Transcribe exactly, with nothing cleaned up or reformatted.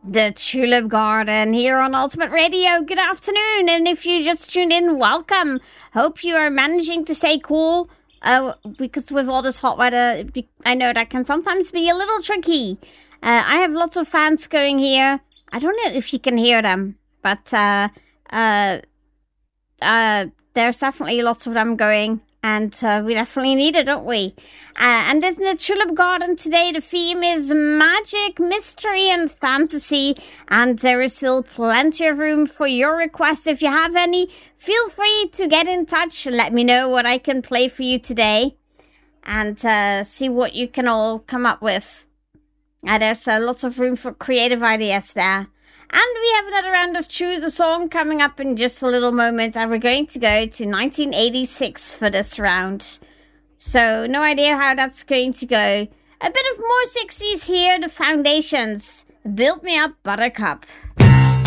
The Tulip Garden here on Ultimate Radio. Good afternoon, and if you just tuned in, welcome. Hope you are managing to stay cool, uh, because with all this hot weather, I know that can sometimes be a little tricky. Uh, I have lots of fans going here. I don't know if you can hear them, but uh, uh, uh, there's definitely lots of them going. And uh, we definitely need it, don't we? Uh, and in the Tulip Garden today, the theme is magic, mystery, and fantasy. And there is still plenty of room for your requests. If you have any, feel free to get in touch. Let me know what I can play for you today. And uh, see what you can all come up with. Uh, there's uh, lots of room for creative ideas there. And we have another round of Choose a Song coming up in just a little moment. And we're going to go to nineteen eighty-six for this round. So, no idea how that's going to go. A bit of more sixties here, The Foundations. Build Me Up, Buttercup.